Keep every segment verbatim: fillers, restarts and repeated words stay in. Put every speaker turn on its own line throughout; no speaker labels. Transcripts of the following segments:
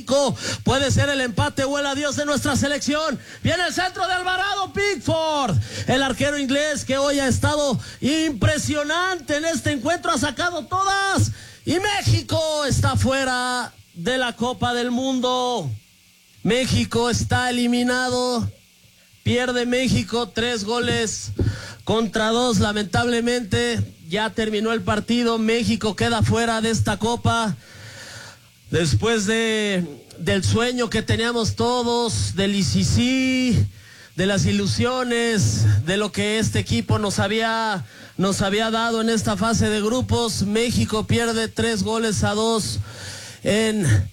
Puede ser el empate o el adiós de nuestra selección. Viene el centro de Alvarado Pickford, el arquero inglés que hoy ha estado impresionante en este encuentro, ha sacado todas y México está fuera de la Copa del Mundo. México está eliminado. Pierde México tres goles contra dos, lamentablemente. Ya terminó el partido, México queda fuera de esta Copa. Después de del sueño que teníamos todos, del I C C, de las ilusiones, de lo que este equipo nos había, nos había dado en esta fase de grupos, México pierde tres goles a dos en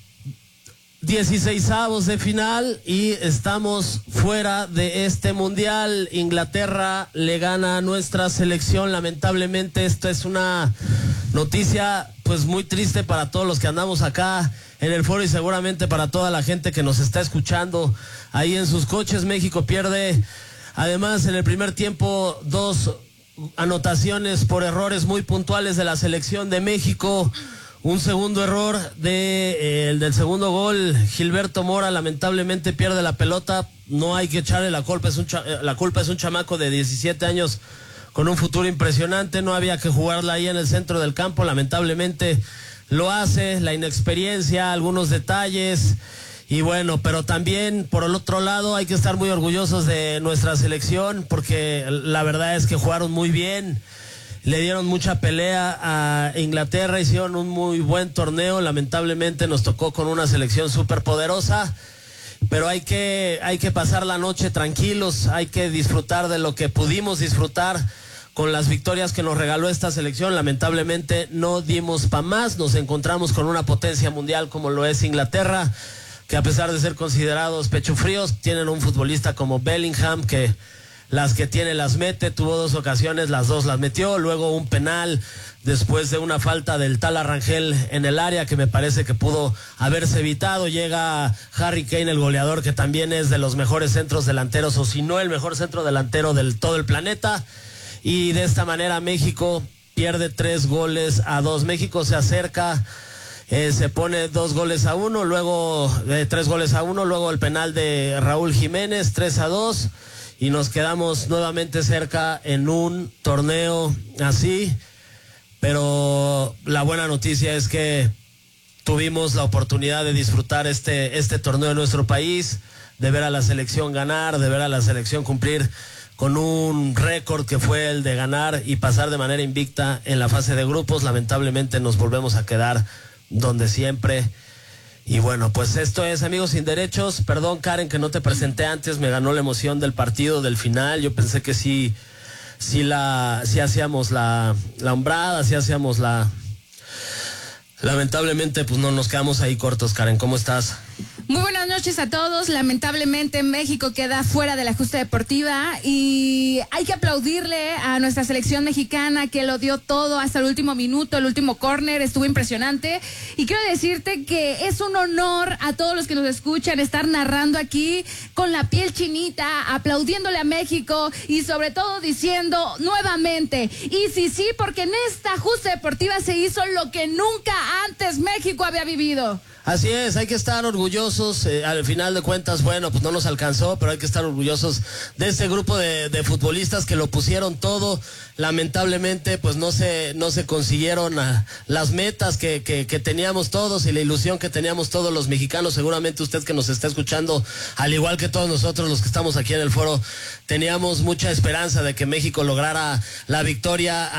dieciseisavos de final y estamos fuera de este mundial. Inglaterra le gana a nuestra selección. Lamentablemente esto es una noticia pues muy triste para todos los que andamos acá en el foro y seguramente para toda la gente que nos está escuchando ahí en sus coches. México pierde además en el primer tiempo dos anotaciones por errores muy puntuales de la selección de México. Un segundo error de, eh, el del segundo gol, Gilberto Mora lamentablemente pierde la pelota. No hay que echarle la culpa, es un cha la culpa es un chamaco de diecisiete años con un futuro impresionante. No había que jugarla ahí en el centro del campo, lamentablemente lo hace, la inexperiencia, algunos detalles. Y bueno, pero también por el otro lado hay que estar muy orgullosos de nuestra selección porque la verdad es que jugaron muy bien. Le dieron mucha pelea a Inglaterra, hicieron un muy buen torneo. Lamentablemente nos tocó con una selección súper poderosa, pero hay que, hay que pasar la noche tranquilos, hay que disfrutar de lo que pudimos disfrutar con las victorias que nos regaló esta selección. Lamentablemente no dimos pa' más, nos encontramos con una potencia mundial como lo es Inglaterra, que a pesar de ser considerados pechofríos, tienen un futbolista como Bellingham que las que tiene las mete, tuvo dos ocasiones, las dos las metió, luego un penal después de una falta del Tala Rangel en el área que me parece que pudo haberse evitado. Llega Harry Kane, el goleador, que también es de los mejores centros delanteros, o si no el mejor centro delantero del todo el planeta, y de esta manera México pierde tres goles a dos. México se acerca, eh, se pone dos goles a uno, luego eh, tres goles a uno, luego el penal de Raúl Jiménez, tres a dos. Y nos quedamos nuevamente cerca en un torneo así, pero la buena noticia es que tuvimos la oportunidad de disfrutar este, este torneo en nuestro país, de ver a la selección ganar, de ver a la selección cumplir con un récord que fue el de ganar y pasar de manera invicta en la fase de grupos. Lamentablemente nos volvemos a quedar donde siempre. Y bueno, pues esto es Amigos Sin Derechos. Perdón, Karen, que no te presenté antes, me ganó la emoción del partido, del final. Yo pensé que sí, sí, la, sí hacíamos la, la hombrada, sí hacíamos la... Lamentablemente, pues no nos quedamos ahí cortos, Karen. ¿Cómo estás?
Muy buenas noches a todos. Lamentablemente México queda fuera de la justa deportiva y hay que aplaudirle a nuestra selección mexicana que lo dio todo hasta el último minuto, el último córner, estuvo impresionante. Y quiero decirte que es un honor a todos los que nos escuchan estar narrando aquí con la piel chinita, aplaudiéndole a México y sobre todo diciendo nuevamente, y sí, sí, porque en esta justa deportiva se hizo lo que nunca antes México había vivido.
Así es, hay que estar orgullosos, eh, al final de cuentas, bueno, pues no nos alcanzó, pero hay que estar orgullosos de este grupo de, de futbolistas que lo pusieron todo. Lamentablemente, pues no se, no se consiguieron a, las metas que, que, que teníamos todos y la ilusión que teníamos todos los mexicanos. Seguramente usted que nos está escuchando, al igual que todos nosotros los que estamos aquí en el foro, teníamos mucha esperanza de que México lograra la victoria